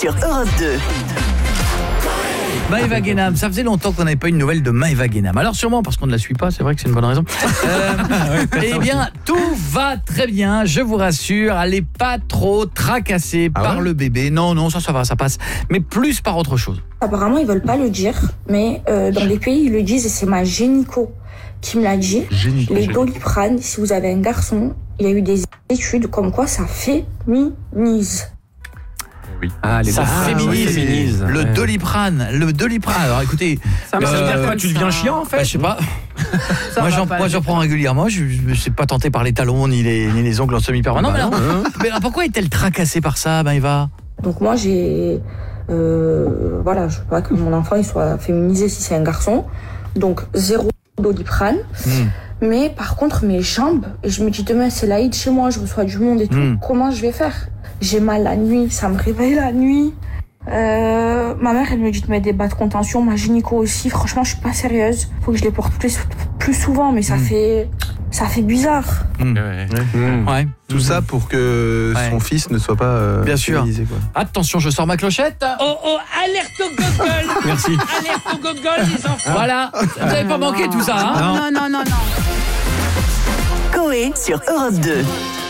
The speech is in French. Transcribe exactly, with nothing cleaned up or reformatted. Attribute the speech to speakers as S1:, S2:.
S1: sur Europe deux.
S2: Maëva Guénam, ça faisait longtemps qu'on n'avait pas une nouvelle de Maëva Guénam. Alors sûrement parce qu'on ne la suit pas, c'est vrai que c'est une bonne raison. Euh, eh bien, tout va très bien, je vous rassure. Elle n'est pas trop tracassée ah par ouais le bébé. Non, non, ça, ça va, ça passe. Mais plus par autre chose.
S3: Apparemment, ils veulent pas le dire, mais euh, dans les pays, ils le disent et c'est ma gynéco qui me l'a dit. Génico, les Doliprane, si vous avez un garçon, il y a eu des études comme quoi ça féminise.
S2: Oui. Ah, les ça ah, féminise, ouais, féminise le ouais. Doliprane, le Doliprane. Alors écoutez,
S4: ça veut euh, dire quoi, tu deviens chiant en fait.
S2: Bah, je sais pas. moi j'en moi j'en prends régulièrement, je ne suis pas tenté par les talons ni les ni les ongles en semi-permanent. Bah, mais, alors, mais alors pourquoi est-elle tracassée par ça, Maëva?
S3: Donc moi j'ai euh, voilà, je veux pas que mon enfant il soit féminisé si c'est un garçon. Donc zéro Doliprane. Hmm. Mais par contre mes jambes, et je me dis demain c'est l'Aïd chez moi, je reçois du monde et tout, hmm. comment je vais faire? J'ai mal la nuit, ça me réveille la nuit. Euh, ma mère, elle me dit de mettre des bas de contention, ma gynéco aussi. Franchement, je suis pas sérieuse. Faut que je les porte plus, plus souvent, mais ça mmh. fait, ça fait bizarre.
S5: Mmh. Ouais. Mmh. Ouais. Tout mmh. ça pour que ouais. son fils ne soit pas euh,
S2: bien sûr. Quoi. Attention, je sors ma clochette.
S6: Oh oh, alerte au gogol.
S2: Merci.
S6: Alerte au gogol, les enfants.
S2: Voilà, vous n'avez pas manqué tout ça, hein?
S6: Non, non, non, non.
S1: Coé sur Europe deux.